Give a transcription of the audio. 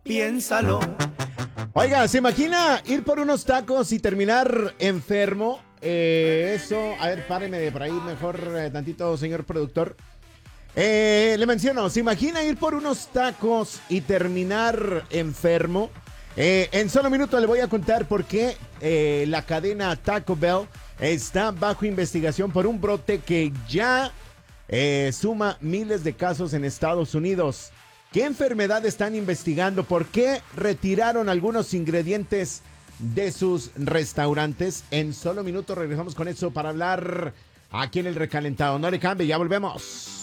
Piénsalo. Oiga, ¿se imagina ir por unos tacos y terminar enfermo? Eso, a ver, páreme de por ahí mejor tantito, señor productor. Le menciono, ¿se imagina ir por unos tacos y terminar enfermo? En solo minuto le voy a contar por qué la cadena Taco Bell está bajo investigación por un brote que ya suma miles de casos en Estados Unidos. ¿Qué enfermedad están investigando? ¿Por qué retiraron algunos ingredientes de sus restaurantes? En solo minutos regresamos con eso para hablar aquí en el recalentado. No le cambie, ya volvemos.